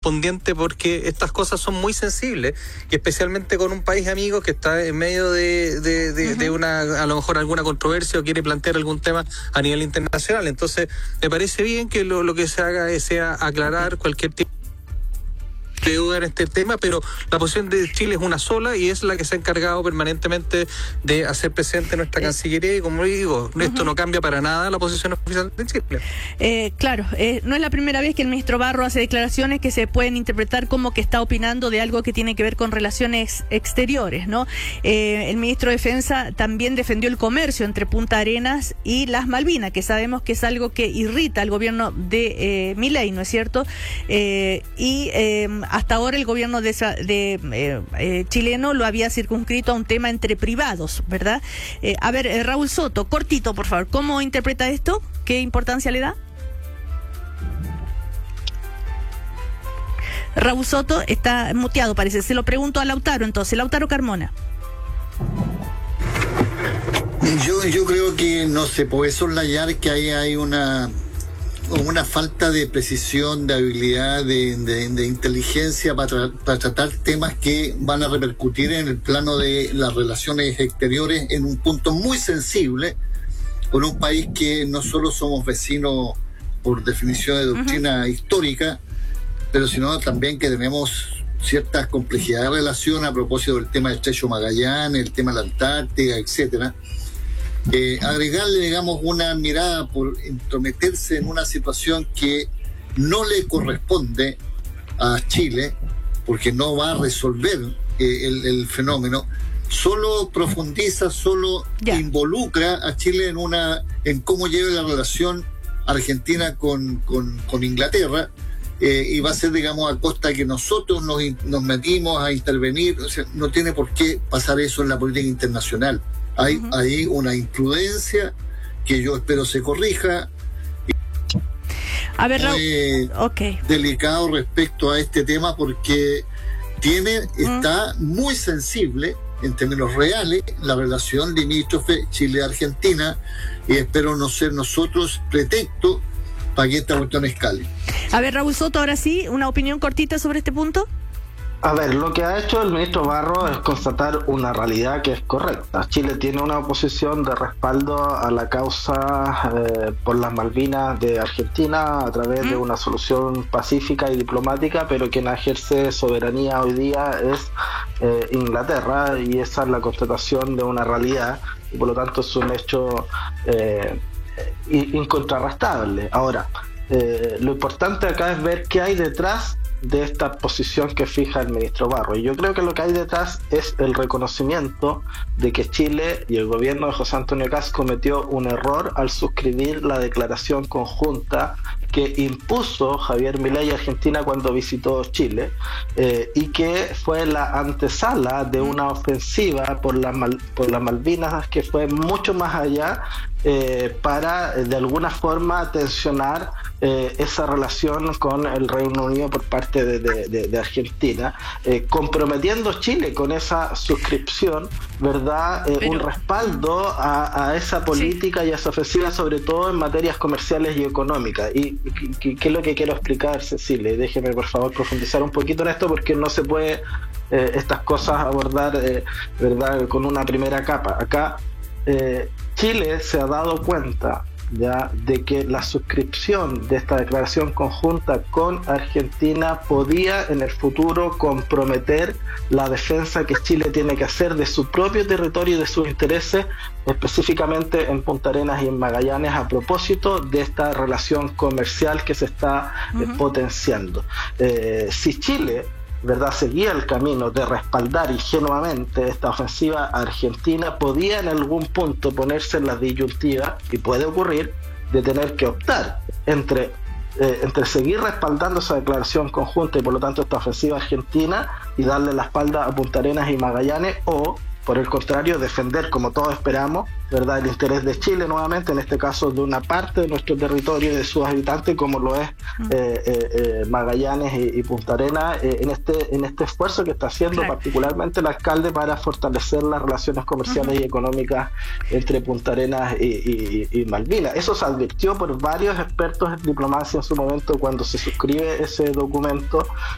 correspondiente, porque estas cosas son muy sensibles, y especialmente con un país amigo que está en medio de una, a lo mejor alguna controversia, o quiere plantear algún tema a nivel internacional. Entonces, me parece bien que lo que se haga sea aclarar cualquier tipo de duda en este tema, pero la posición de Chile es una sola, y es la que se ha encargado permanentemente de hacer presente nuestra Cancillería, y como digo, esto no cambia para nada la posición oficial de Chile. Claro, no es la primera vez que el ministro Barro hace declaraciones que se pueden interpretar como que está opinando de algo que tiene que ver con relaciones exteriores, ¿no? El ministro de Defensa también defendió el comercio entre Punta Arenas y las Malvinas, que sabemos que es algo que irrita al gobierno de Milei, ¿no es cierto? Hasta ahora el gobierno chileno lo había circunscrito a un tema entre privados, ¿verdad? Raúl Soto, cortito, por favor, ¿cómo interpreta esto? ¿Qué importancia le da? Raúl Soto está muteado, parece. Se lo pregunto a Lautaro, entonces. Lautaro Carmona. Yo creo que no se puede soslayar que ahí hay una falta de precisión, de habilidad, de inteligencia para tratar temas que van a repercutir en el plano de las relaciones exteriores, en un punto muy sensible, con un país que no solo somos vecinos por definición de doctrina histórica, pero sino también que tenemos ciertas complejidades de relación a propósito del tema del Estrecho Magallanes, el tema de la Antártida, etcétera. Agregarle, digamos, una mirada por entrometerse en una situación que no le corresponde a Chile, porque no va a resolver el fenómeno, solo profundiza, solo involucra a Chile en cómo lleve la relación Argentina con Inglaterra, y va a ser, digamos, a costa de que nosotros nos metimos a intervenir. O sea, no tiene por qué pasar eso en la política internacional. Hay una imprudencia que yo espero se corrija. A ver, Raúl, delicado respecto a este tema, porque está muy sensible en términos reales la relación limítrofe Chile-Argentina, y espero no ser nosotros pretexto para que esta cuestión escale. A ver, Raúl Soto, ahora sí, una opinión cortita sobre este punto. A ver, lo que ha hecho el ministro Barro es constatar una realidad que es correcta. Chile tiene una posición de respaldo a la causa por las Malvinas de Argentina a través de una solución pacífica y diplomática, pero quien ejerce soberanía hoy día es Inglaterra, y esa es la constatación de una realidad, y por lo tanto es un hecho incontrarrestable. Ahora, lo importante acá es ver qué hay detrás de esta posición que fija el ministro Barro, y yo creo que lo que hay detrás es el reconocimiento de que Chile y el gobierno de José Antonio Kast cometió un error al suscribir la declaración conjunta que impuso Javier Milei a Argentina cuando visitó Chile, y que fue la antesala de una ofensiva por las Malvinas que fue mucho más allá, para de alguna forma tensionar esa relación con el Reino Unido por parte de Argentina, comprometiendo Chile con esa suscripción, ¿verdad? Un respaldo a esa política y a esa ofensiva, sobre todo en materias comerciales y económicas. Y ¿qué es lo que quiero explicar, Cecilia? Déjeme por favor profundizar un poquito en esto, porque no se puede estas cosas abordar ¿verdad? Con una primera capa. Acá Chile se ha dado cuenta ya de que la suscripción de esta declaración conjunta con Argentina podía en el futuro comprometer la defensa que Chile tiene que hacer de su propio territorio y de sus intereses, específicamente en Punta Arenas y en Magallanes, a propósito de esta relación comercial que se está potenciando. Si Chile, ¿verdad?, seguía el camino de respaldar ingenuamente esta ofensiva argentina, podía en algún punto ponerse en la disyuntiva, y puede ocurrir, de tener que optar entre seguir respaldando esa declaración conjunta y por lo tanto esta ofensiva argentina y darle la espalda a Punta Arenas y Magallanes, o por el contrario defender, como todos esperamos, ¿verdad?, el interés de Chile nuevamente, en este caso de una parte de nuestro territorio y de sus habitantes, como lo es Magallanes y Punta Arenas, en este esfuerzo que está haciendo particularmente el alcalde para fortalecer las relaciones comerciales y económicas entre Punta Arenas y Malvinas. Eso se advirtió por varios expertos en diplomacia en su momento cuando se suscribe ese documento,